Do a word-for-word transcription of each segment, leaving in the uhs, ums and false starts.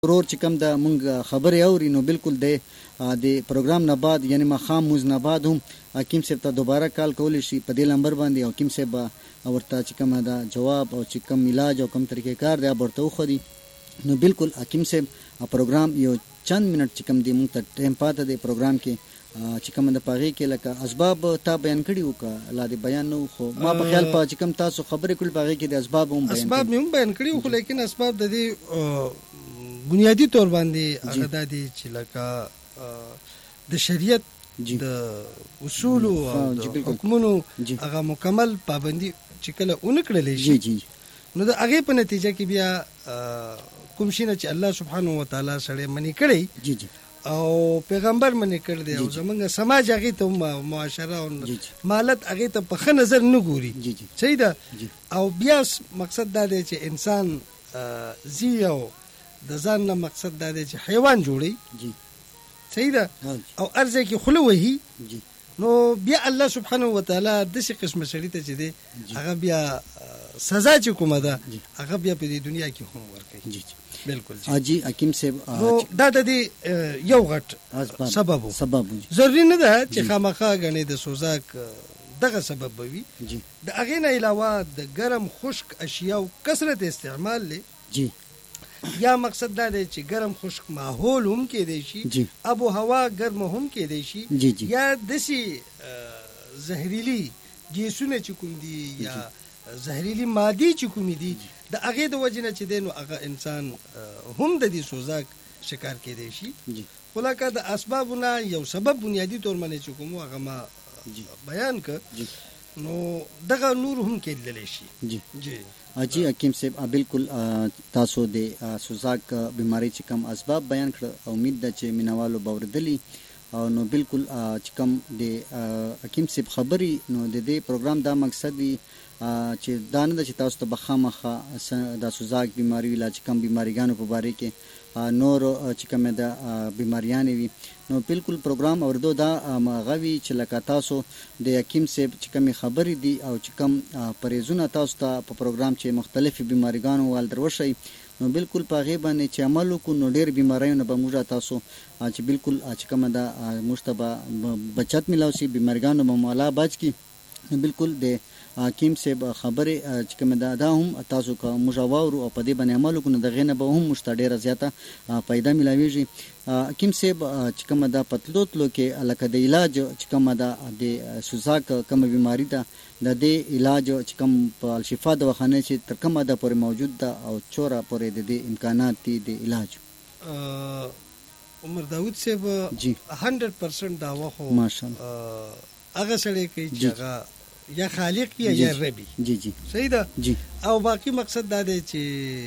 ورور چې کوم د مونږ خبرې اوري نو بالکل د د پروګرام نه بعد یعنی ماښام موز نه بعد هم حکیم صاحب ته دوباره کال کولی شي په دې نمبر باندې. حکیم صاحب ورته چې کومه ده جواب او چې کوم علاج او کوم طریقې کار دی ورته وښودي. نو بالکل حکیم صاحب پروګرام یو چند منټ چې کوم دی مونږ ته ټایم پاته دی پروګرام کې چې کوم د پاغې کې لکه اسباب تا بیان کړي وو که لا دې بیان نه خو ما په خیال په چې کوم تاسو خبرې کړل پاغې کې د اسباب هم بیان اسباب مې هم بیان کړي وو خو لیکن اسباب د دې بنیادی طور باندې هغه د دې چې لکه د شریعت د اصول او د حکمونو هغه مکمل پابندي چې کله اون کړلې شي نو د هغې په نتیجه کې بیا کوم شي نه چې الله سبحانه وتعالی سړی منې کړی او پیغمبر منې کړی دی او زمونږ سماج هغې ته معاشره او مالت هغې ته په ښه نظر نه ګوري. صحیح ده. او بیا مقصد دا دی چې انسان ځي او د ځان نه مقصد دا دی چې حیوان جوړي. صحیح ده. او هر ځای کې خوله وهي نو بیا الله سبحانه وتعالی داسې قسمه سړي ته چې دی هغه بیا سزا چې کومه ده هغه بیا په دې دنیا کې هم ورکوي. بالکل جی حکیم صاحب نو دا د دې یو غټ سبب سبب ضروري نه ده چې خامخا غنې د سوزاک دغه سبب وي. د هغې نه علاوه د ګرم خشک اشیاو کثرت استعمال لی جی یا مقصد دا دی چې ګرم خشک ماحول هم کېدی شي ابو هوا ګرم هم کېدی شي یا داسې زهریلي ګیسونه چې کوم دي یا زهریلی مادي چې کومې دي د هغې د وجې نه چې دی نو هغه انسان هم د دې سوزاک شکار کېدی شي. خو لکه د اسبابو نه یو سبب بنیادي طور باندې چې کوم هغه ما بیان کړ نو دغه نور هم کېدلی شي. جی جی حکیم صاحب بالکل تاسو د سوزاک بیماری چې کوم اسباب بیان کړ امید ده چې مینوالو به اورېدلي او نو بالکل چې کوم د حکیم صاحب خبرې نو د دې پروګرام دا مقصد وي چې دا نه ده چې تاسو ته به خامخا د سوزاک بیماري وي لا چې کوم بیماریګانو په باره کې نور چې کومې د بیماریانې وي نو بالکل پروګرام اورېدو دا هغه وي چې لکه تاسو د حکیم صاحب چې کومې خبرې دي او چې کوم پرهیزونه تاسو ته په پروګرام چې مختلفې بیماریګانو وال در وښیي نو بالکل په هغې باندې چې عمل وکړو نو ډېر بیماریونه به موږ تاسو چې بالکل چې کومه ده موږ ته به بچت میلاو شي بیماریګانو به مو الله بچ کړي. نو بالکل د حکیم صاحب خبرې چې کومه ده دا هم تاسو که موږ واورو او په دې باندې عمل وکړو نو د هغې نه به هم موږ ته ډېره زیاته فایده میلاویږي. حکیم صاحب چې کومه ده په تلو تلو کې لکه د علاج چې کومه ده د سوزاک کومه بیماري ده د دې علاج چې کوم په الشفا دواخانه چې تر کومه ده پورې موجود ده او چوره پورې د دې امکانات دي د علاج. عمر داود صاحب جی هنډرډ پرسنټ دعوه خو ماشاءالله هغه سړی کوي چې هغه یا خالق یا یا ربي. جی جی صحیح ده. جی او باقی مقصد دا دی چې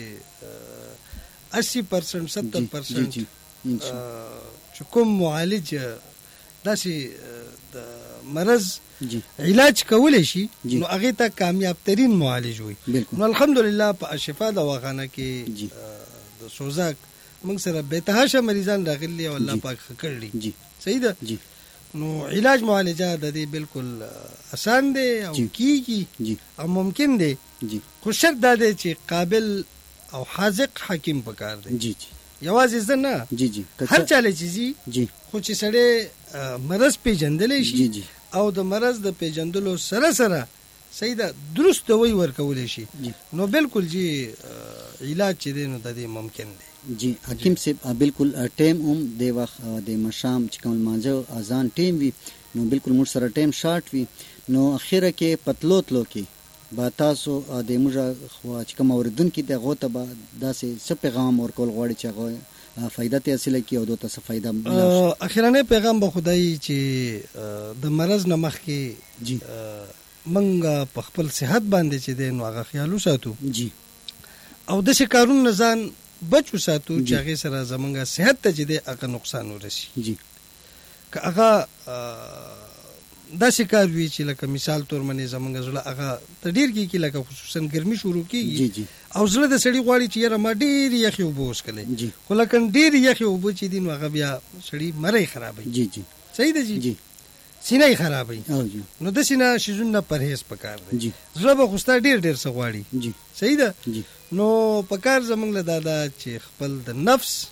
اسی پرسنټ ستر پرسنټ چې کوم معالج داسې د مرض علاج کولی شي نو هغې ته کامیاب ترین معالج وي. نو الحمدلله په شفا دواخانه کې د سوزاک موږ سره بېتحاشه مریضان راغلي او الله پاک ښه کړي. صحیح ده. نو علاج معالجه د دې بالکل آسان دی او کیږي او ممکن دی خو شرط دا دی چې قابل او حاذق حکیم پکار دی. یوازې زه نه هر چاله چې ځي خو چې سړی مرض پیژندلی شي او د مرض د پیژندلو سره سره صحیح ده درست دوی ورکولی شي نو بالکل جی علاج چې دی نو د دې ممکن دی. جی حکیم صاحب بالکل ټیم هم د وخت د مشام چې کوم لمانځه اذان ټیم وي نو بالکل موږ سره ټیم شارټ وي نو اخره کې پتلو تلو کې با تاسو د موږ چې کوم اورېدونکي دي هغو ته به داسې څه پیغام ورکول غواړي چې هغوی فایده ترې حاصله کړي او دوی ته څه فایده ملاو شي. اخرنی پیغام به خدای چې د مرض نه مخکې جی موږ په خپل صحت باندې چې دی نو هغه خیال وساتو جی او داسې کارونو نه ځان بچ وساتو چې هغې سره زمونږ صحت ته چې دی هغه نقصان ورسي. جی که هغه داسې کار وي چې لکه مثال طور باندې زمونږ زړه هغه ته ډېر کېږي لکه خصوصا ګرمي شروع کېږي او زړه د سړي غواړي چې یاره ما ډېرې یخې اوبه وڅښلی خو لکه ډېرې یخې اوبه چې دي نو هغه بیا سړي مری خرابوي. جی جی صحیح ده جی سینه یې خرابوي. او جی نو د سینه شیزونه پرهیز پکار دی. جی زړه به خو ستا ډېر ډېر څه غواړي. جی صحیح ده. جی نو پکار زمونږ له دا ده چې خپل د نفس